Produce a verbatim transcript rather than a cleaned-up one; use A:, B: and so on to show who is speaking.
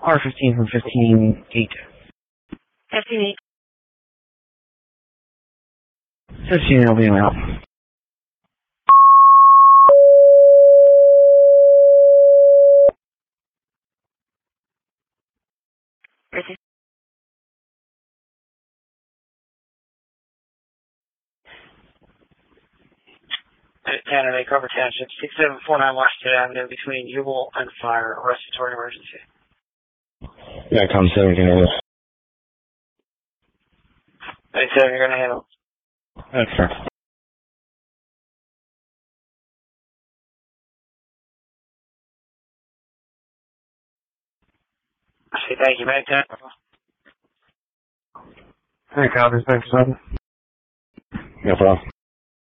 A: R fifteen from fifteen eight.
B: fifteen eight.
A: fifteen will be out.
B: Ready?
C: Tanner, they cover township six seven four nine Washington Avenue between Jubal and Fire. Respiratory emergency.
D: Yeah, come seven, can handle.
C: ninety-seven, you're going to handle.
D: That's fair.
C: I say thank you, man.
A: Hey, copies, thanks, seven.
D: No problem.